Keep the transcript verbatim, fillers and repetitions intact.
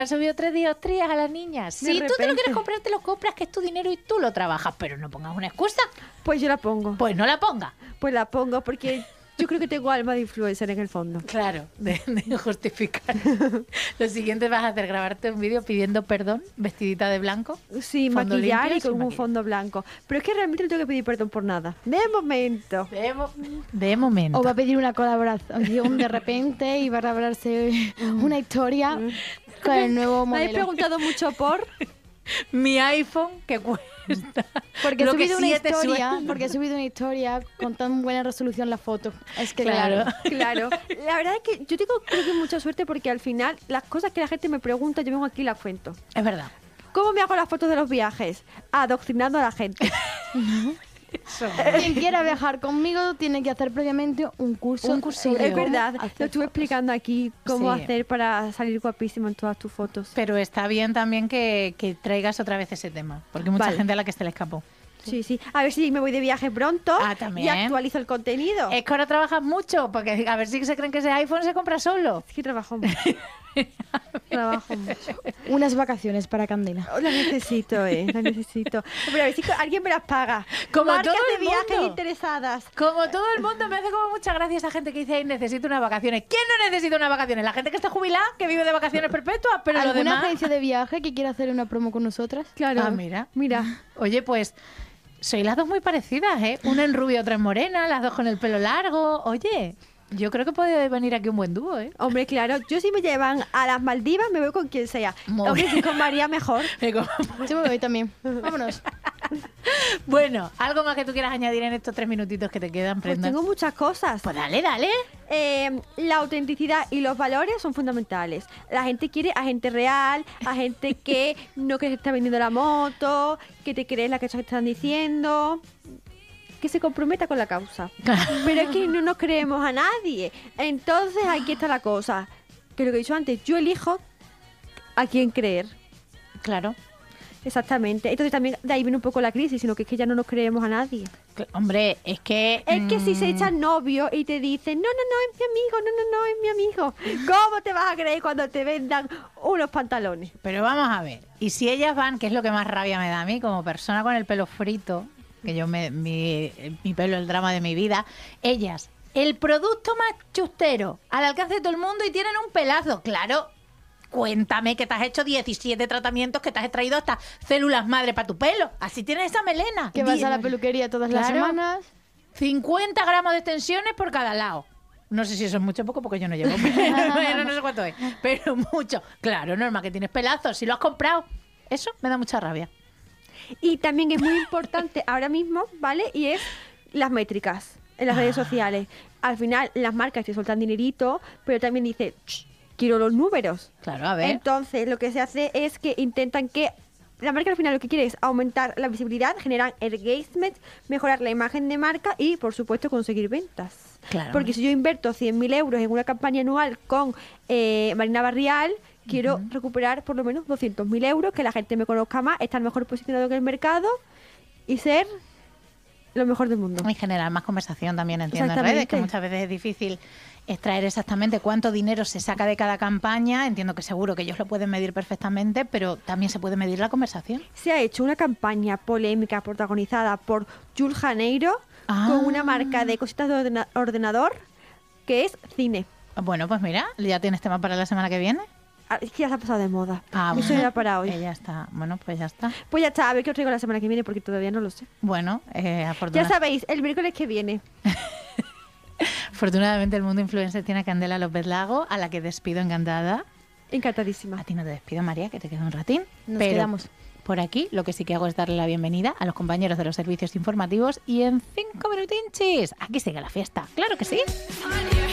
¿Has subido tres dioptrías a las niñas? Si tú te lo quieres comprar, te lo compras, que es tu dinero y tú lo trabajas, pero no pongas una excusa. Pues yo la pongo. Pues no la pongas. Pues la pongo porque yo creo que tengo alma de influencer en el fondo. Claro, de, de justificar. Lo siguiente vas a hacer, grabarte un vídeo pidiendo perdón, vestidita de blanco. Sí, fondo maquillar limpio, y con un maquillar. fondo blanco. Pero es que realmente no tengo que pedir perdón por nada. De momento. De, mo- de momento. O va a pedir una colaboración de repente y va a grabarse una historia con el nuevo Me habéis modelo. preguntado mucho por... Mi iPhone, que cuesta Porque he lo que subido una siete historia, sueldos. porque he subido una historia con tan buena resolución la foto. Es que Claro. claro. Claro. La verdad es que yo tengo creo que mucha suerte porque al final las cosas que la gente me pregunta yo vengo aquí y las cuento. Es verdad. ¿Cómo me hago las fotos de los viajes? Adoctrinando a la gente. Quien quiera viajar conmigo tiene que hacer previamente un curso. Un cursillo. sobre Es cómo verdad. hacer Lo estuve fotos. explicando aquí cómo Sí. hacer para salir guapísimo en todas tus fotos. Pero está bien también que, que traigas otra vez ese tema, porque hay mucha Vale. gente a la que se le escapó. Sí, sí. A ver si me voy de viaje pronto Ah, también. y actualizo el contenido. Es que ahora trabajas mucho, porque a ver si se creen que ese iPhone se compra solo. Es que trabajo mucho. Trabajo mucho. Unas vacaciones para Candela. Oh, las necesito, eh. Las necesito. Pero a ver si alguien me las paga. Como Marcas todo de el viajes mundo. interesadas. Como todo el mundo, me hace como mucha gracia esa gente que dice, "Ay, necesito unas vacaciones". ¿Quién no necesita unas vacaciones? La gente que está jubilada, que vive de vacaciones perpetuas, pero lo ¿Alguna demás... agencia de viaje que quiera hacer una promo con nosotras? Claro. Ah, mira. Mira. Oye, pues sois las dos muy parecidas, ¿eh? Una en rubio, otra en morena, las dos con el pelo largo. Oye, yo creo que puede venir aquí un buen dúo, ¿eh? Hombre, claro. Yo si me llevan a las Maldivas me voy con quien sea. Muy Hombre, bien. si con María mejor. Yo me voy también. Vámonos. Bueno, ¿algo más que tú quieras añadir en estos tres minutitos que te quedan, Pues Prenda? tengo muchas cosas. Pues dale, dale. Eh, la autenticidad y los valores son fundamentales. La gente quiere a gente real, a gente que no que se está vendiendo la moto, que te crees la que te están diciendo, que se comprometa con la causa. Pero es que no nos creemos a nadie. Entonces aquí está la cosa. Que lo que he dicho antes, yo elijo a quién creer. Claro. Exactamente. Entonces también de ahí viene un poco la crisis, sino que es que ya no nos creemos a nadie. Cl- Hombre, es que... Es que si se mm, echan novio y te dicen, no, no, no, es mi amigo, no, no, no, es mi amigo. ¿Cómo te vas a creer cuando te vendan unos pantalones? Pero vamos a ver. Y si ellas van, que es lo que más rabia me da a mí, como persona con el pelo frito, que yo me, mi, mi pelo es el drama de mi vida, ellas, el producto más chustero, al alcance de todo el mundo y tienen un pelazo, claro. Cuéntame que te has hecho diecisiete tratamientos, que te has extraído hasta células madre para tu pelo. Así tienes esa melena. Que vas Die- a la peluquería todas las Claro. semanas. cincuenta gramos de extensiones por cada lado. No sé si eso es mucho o poco porque yo no llevo. Bueno, no sé cuánto es. Pero mucho. Claro, normal que tienes pelazos. Si lo has comprado. Eso me da mucha rabia. Y también es muy importante ahora mismo, ¿vale? Y es las métricas en las redes sociales. Al final las marcas te sueltan dinerito, pero también dice, "Ch, quiero los números". Claro, a ver. Entonces lo que se hace es que intentan que la marca al final lo que quiere es aumentar la visibilidad, generar engagement, mejorar la imagen de marca y por supuesto conseguir ventas. Claro. Porque si yo invierto cien mil euros en una campaña anual con eh, Marina Barrial, quiero recuperar por lo menos doscientos mil euros, que la gente me conozca más, estar mejor posicionado en el mercado y ser lo mejor del mundo. Y generar más conversación también, entiendo, en redes, que Exactamente. muchas veces es difícil extraer exactamente cuánto dinero se saca de cada campaña. Entiendo que seguro que ellos lo pueden medir perfectamente, pero también se puede medir la conversación. Se ha hecho una campaña polémica protagonizada por Jules Janeiro Ah. con una marca de cositas de ordena- ordenador que es cine. Bueno, pues mira, ya tienes tema para la semana que viene. Ah, es que ya se ha pasado de moda. Ah, Eso bueno. era para hoy. Eh, ya está. Bueno, pues ya está. Pues ya está, a ver qué os traigo la semana que viene porque todavía no lo sé. Bueno, eh, Ya afortuna- sabéis, el miércoles que viene. afortunadamente el mundo influencer tiene a Candela López Lago, a la que despido encantada. Encantadísima. A ti no te despido, María, que te queda un ratín. Nos pero quedamos. por aquí lo que sí que hago es darle la bienvenida a los compañeros de los servicios informativos y en cinco minutinchis, aquí sigue la fiesta. ¡Claro que sí! On your